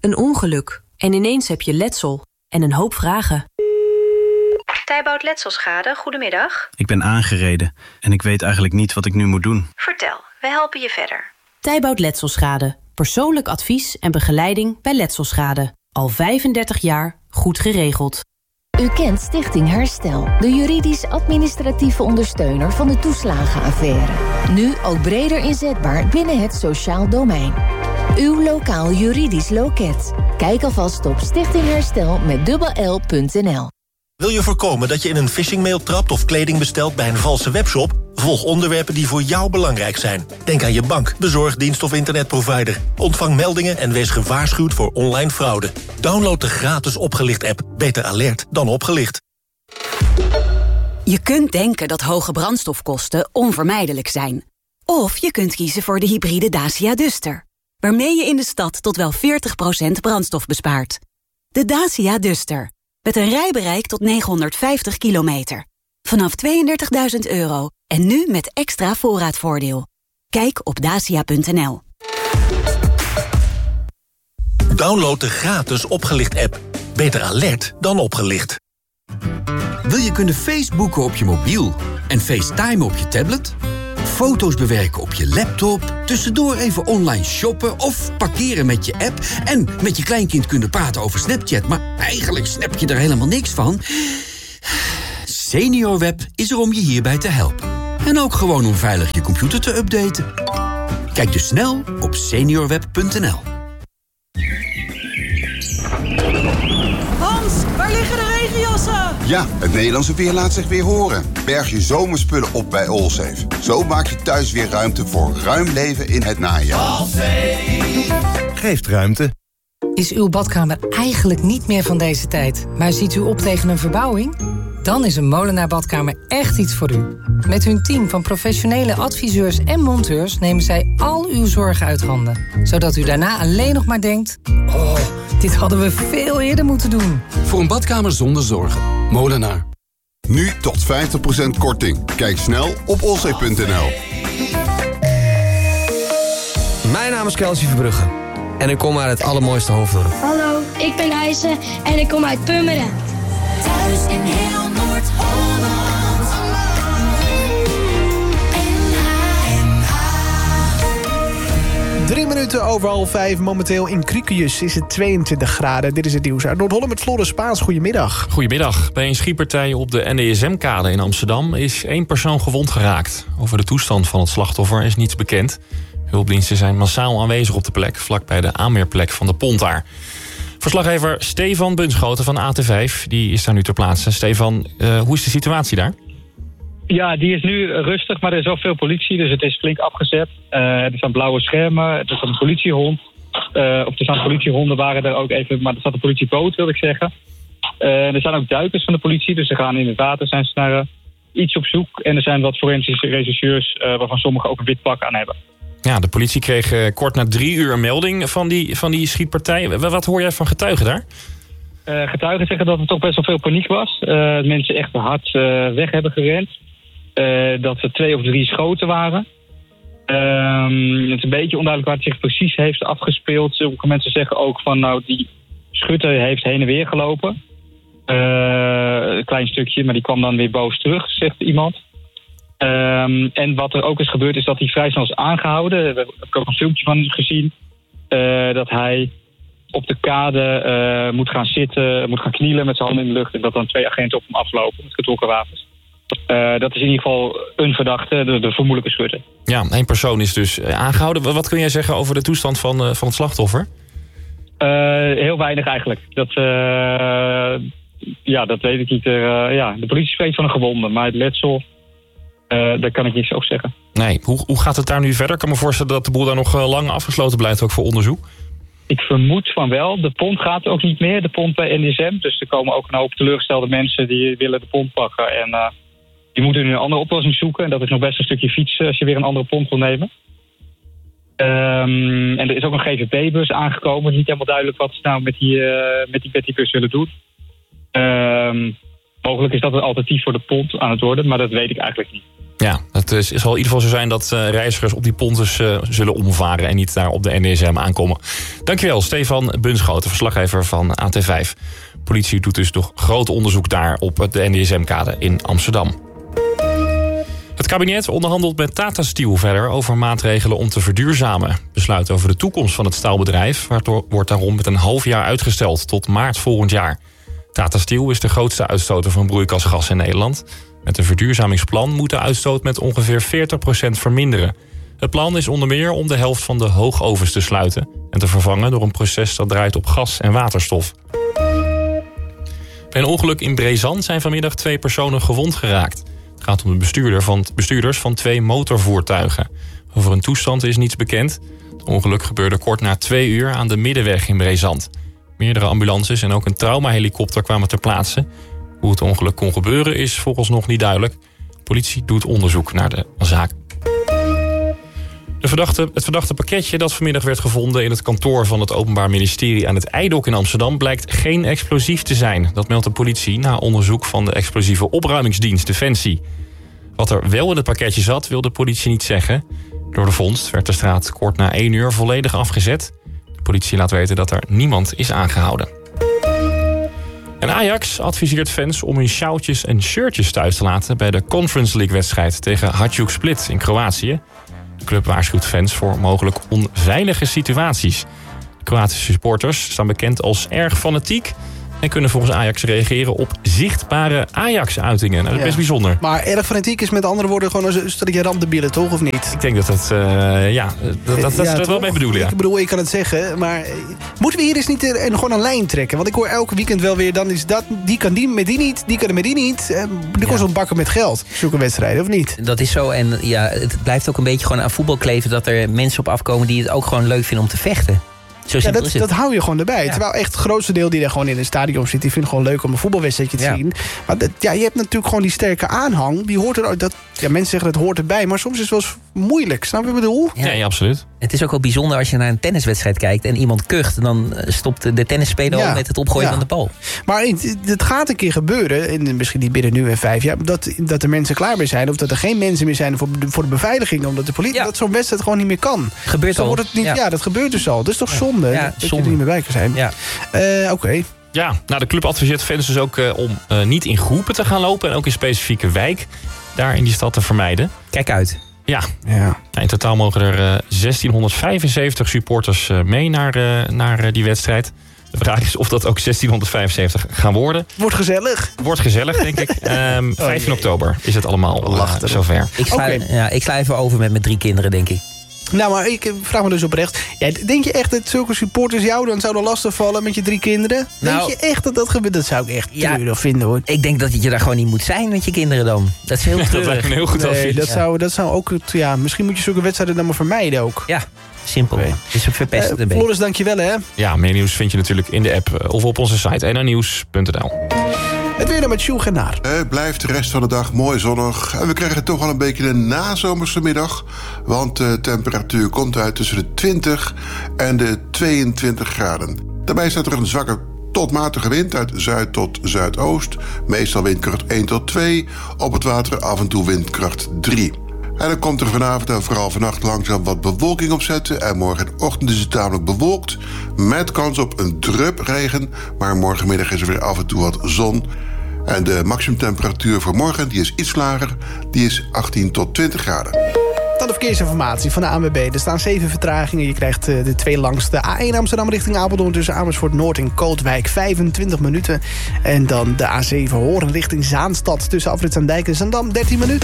Een ongeluk en ineens heb je letsel en een hoop vragen. Tijbout Letselschade, goedemiddag. Ik ben aangereden en ik weet eigenlijk niet wat ik nu moet doen. Vertel, wij helpen je verder. Tijbout Letselschade. Persoonlijk advies en begeleiding bij letselschade. Al 35 jaar goed geregeld. U kent Stichting Herstel, de juridisch-administratieve ondersteuner van de toeslagenaffaire. Nu ook breder inzetbaar binnen het sociaal domein. Uw lokaal juridisch loket. Kijk alvast op stichtingherstel.nl. Wil je voorkomen dat je in een phishingmail trapt of kleding bestelt bij een valse webshop? Volg onderwerpen die voor jou belangrijk zijn. Denk aan je bank, bezorgdienst of internetprovider. Ontvang meldingen en wees gewaarschuwd voor online fraude. Download de gratis Opgelicht-app. Beter alert dan opgelicht. Je kunt denken dat hoge brandstofkosten onvermijdelijk zijn. Of je kunt kiezen voor de hybride Dacia Duster, waarmee je in de stad tot wel 40% brandstof bespaart. De Dacia Duster. Met een rijbereik tot 950 kilometer. Vanaf €32.000 en nu met extra voorraadvoordeel. Kijk op dacia.nl. Download de gratis Opgelicht-app. Beter alert dan opgelicht. Wil je kunnen Facebooken op je mobiel en FaceTime op je tablet? Foto's bewerken op je laptop, tussendoor even online shoppen of parkeren met je app en met je kleinkind kunnen praten over Snapchat, maar eigenlijk snap je er helemaal niks van? SeniorWeb is er om je hierbij te helpen. En ook gewoon om veilig je computer te updaten. Kijk dus snel op seniorweb.nl. Hans, waar liggen de regenjassen? Ja, het Nederlandse weer laat zich weer horen. Berg je zomerspullen op bij Allsafe. Zo maak je thuis weer ruimte voor ruim leven in het najaar. Allsafe geeft ruimte. Is uw badkamer eigenlijk niet meer van deze tijd, maar ziet u op tegen een verbouwing? Dan is een Molenaar badkamer echt iets voor u. Met hun team van professionele adviseurs en monteurs nemen zij al uw zorgen uit handen. Zodat u daarna alleen nog maar denkt: oh, dit hadden we veel eerder moeten doen. Voor een badkamer zonder zorgen. Molenaar. Nu tot 50% korting. Kijk snel op allsafe.nl. Mijn naam is Kelsey Verbrugge. En ik kom uit het allermooiste Hoofddorp. Hallo, ik ben IJsse en ik kom uit Purmerend. Thuis in heel Noord-Holland. NH. 3 minuten over 4:30. Momenteel in Kriekejus is het 22 graden. Dit is het nieuws uit Noord-Holland met Floris Spaans. Goedemiddag. Goedemiddag. Bij een schietpartij op de NDSM-kade in Amsterdam is 1 persoon gewond geraakt. Over de toestand van het slachtoffer is niets bekend. Hulpdiensten zijn massaal aanwezig op de plek, vlakbij de aanmeerplek van de Pontaar. Verslaggever Stefan Bunschoten van AT5, die is daar nu ter plaatse. Stefan, hoe is de situatie daar? Ja, die is nu rustig, maar er is wel veel politie, dus het is flink afgezet. Er staan blauwe schermen, er staat een politiehond. Er staan politiehonden, waren er ook even, maar er staat een politieboot, wil ik zeggen. Er zijn ook duikers van de politie, dus ze gaan in het water, zijn ze naar iets op zoek. En er zijn wat forensische rechercheurs, waarvan sommigen ook een wit pak aan hebben. Ja, de politie kreeg kort na 3 uur een melding van die schietpartij. Wat hoor jij van getuigen daar? Getuigen zeggen dat er toch best wel veel paniek was. Mensen echt hard weg hebben gerend. Dat er 2 of 3 schoten waren. Het is een beetje onduidelijk waar het zich precies heeft afgespeeld. Sommige mensen zeggen ook van nou, die schutter heeft heen en weer gelopen. Een klein stukje, maar die kwam dan weer boos terug, zegt iemand. En wat er ook is gebeurd is dat hij vrij snel is aangehouden. Daar heb ik ook een filmpje van gezien. Dat hij op de kade moet gaan zitten, moet gaan knielen met zijn handen in de lucht. En dat dan 2 agenten op hem aflopen met getrokken wapens. Dat is in ieder geval een verdachte, de vermoedelijke schutter. Ja, 1 persoon is dus aangehouden. Wat kun jij zeggen over de toestand van het slachtoffer? Heel weinig eigenlijk. Dat weet ik niet. De politie spreekt van een gewonde, maar het letsel, daar kan ik niets over zeggen. Nee, hoe gaat het daar nu verder? Ik kan me voorstellen dat de boel daar nog lang afgesloten blijft, ook voor onderzoek. Ik vermoed van wel. De pont gaat ook niet meer, de pont bij NDSM. Dus er komen ook een hoop teleurgestelde mensen die willen de pont pakken. En die moeten nu een andere oplossing zoeken. En dat is nog best een stukje fietsen als je weer een andere pont wil nemen. En er is ook een GVP-bus aangekomen. Het is niet helemaal duidelijk wat ze nou met die bus willen doen. Mogelijk is dat een alternatief voor de pont aan het worden, maar dat weet ik eigenlijk niet. Ja, het zal in ieder geval zo zijn dat reizigers op die pontes zullen omvaren en niet daar op de NDSM aankomen. Dankjewel, Stefan Bunschoten, verslaggever van AT5. Politie doet dus nog groot onderzoek daar op de NDSM-kade in Amsterdam. Het kabinet onderhandelt met Tata Steel verder over maatregelen om te verduurzamen. Besluit over de toekomst van het staalbedrijf wordt daarom met een half jaar uitgesteld tot maart volgend jaar. Tata Steel is de grootste uitstoter van broeikasgas in Nederland. Met een verduurzamingsplan moet de uitstoot met ongeveer 40% verminderen. Het plan is onder meer om de helft van de hoogovens te sluiten en te vervangen door een proces dat draait op gas en waterstof. Bij een ongeluk in Brezand zijn vanmiddag 2 personen gewond geraakt. Het gaat om de bestuurders van 2 motorvoertuigen. Over hun toestand is niets bekend. Het ongeluk gebeurde kort na 2 uur aan de Middenweg in Brezand. Meerdere ambulances en ook een traumahelikopter kwamen ter plaatse. Hoe het ongeluk kon gebeuren is vooralsnog niet duidelijk. De politie doet onderzoek naar de zaak. Het verdachte pakketje dat vanmiddag werd gevonden in het kantoor van het Openbaar Ministerie aan het IJdok in Amsterdam blijkt geen explosief te zijn. Dat meldt de politie na onderzoek van de explosieve opruimingsdienst Defensie. Wat er wel in het pakketje zat, wil de politie niet zeggen. Door de vondst werd de straat kort na 1 uur volledig afgezet. De politie laat weten dat er niemand is aangehouden. En Ajax adviseert fans om hun sjaaltjes en shirtjes thuis te laten bij de Conference League-wedstrijd tegen Hajduk Split in Kroatië. De club waarschuwt fans voor mogelijk onveilige situaties. De Kroatische supporters staan bekend als erg fanatiek en kunnen volgens Ajax reageren op zichtbare Ajax-uitingen. Nou, dat is best bijzonder. Maar erg fanatiek is met andere woorden gewoon een stelletje randdebielen, toch? Of niet? Ik denk dat dat ze dat wel mee bedoelen, ja. Ik bedoel, ik kan het zeggen, maar moeten we hier eens niet gewoon een lijn trekken? Want ik hoor elke weekend wel weer, dan is dat, die kan die met die niet, die kan met die niet. Die kost een bakken met geld, zulke wedstrijden, of niet? Dat is zo, en ja, het blijft ook een beetje gewoon aan voetbal kleven dat er mensen op afkomen die het ook gewoon leuk vinden om te vechten. Dat hou je gewoon erbij. Ja. Terwijl echt het grootste deel die er gewoon in het stadion zit, die vindt het gewoon leuk om een voetbalwedstrijdje te zien. Maar je hebt natuurlijk gewoon die sterke aanhang. Die hoort er, mensen zeggen dat hoort erbij, maar soms is het wel eens moeilijk. Snap je wat ik bedoel? Ja, absoluut. Het is ook wel bijzonder als je naar een tenniswedstrijd kijkt en iemand kucht, dan stopt de tennisspeler al met het opgooien van de bal. Maar het gaat een keer gebeuren, en misschien niet binnen nu en 5 jaar, dat er mensen klaar mee zijn, of dat er geen mensen meer zijn voor de beveiliging, omdat de politie dat zo'n wedstrijd gewoon niet meer kan. Gebeurt al. Wordt het niet, ja, dat gebeurt dus al. Dat is toch zonde dat je er niet meer bij kan zijn. Ja. Oké. Ja, nou, de club adviseert fans dus ook om niet in groepen te gaan lopen en ook in specifieke wijk daar in die stad te vermijden. Kijk uit. Ja. In totaal mogen er 1675 supporters mee naar die wedstrijd. De vraag is of dat ook 1675 gaan worden. Wordt gezellig, denk ik. 15 oktober is het allemaal zover. Ik sla even over met mijn 3 kinderen, denk ik. Nou, maar ik vraag me dus oprecht. Ja, denk je echt dat zulke supporters jou dan zouden lastigvallen met je 3 kinderen? Denk je echt dat dat gebeurt? Dat zou ik echt treurig vinden, hoor. Ik denk dat je daar gewoon niet moet zijn met je kinderen dan. Dat is heel treurig. Dat lijkt me een heel goed advies. Dat zou ook... Ja, misschien moet je zulke wedstrijden dan maar vermijden ook. Ja, simpel. Het is verpest een beetje. Floris, dankjewel, hè. Ja, meer nieuws vind je natuurlijk in de app of op onze site nrnieuws.nl. Het weer dan met Sjoerd Genaar. Het blijft de rest van de dag mooi zonnig. En we krijgen toch al een beetje een nazomerse middag. Want de temperatuur komt uit tussen de 20 en de 22 graden. Daarbij staat er een zwakke tot matige wind uit zuid tot zuidoost. Meestal windkracht 1 tot 2. Op het water af en toe windkracht 3. En dan komt er vanavond en vooral vannacht langzaam wat bewolking opzetten. En morgenochtend is het tamelijk bewolkt. Met kans op een drup regen. Maar morgenmiddag is er weer af en toe wat zon. En de maximumtemperatuur voor morgen die is iets lager. Die is 18 tot 20 graden. Dan de verkeersinformatie van de ANWB. Er staan 7 vertragingen. Je krijgt de 2 langste. A1 Amsterdam richting Apeldoorn tussen Amersfoort Noord en Kootwijk 25 minuten. En dan de A7 Hoorn richting Zaanstad tussen Afrit Zaandijk en Zandam 13 minuten.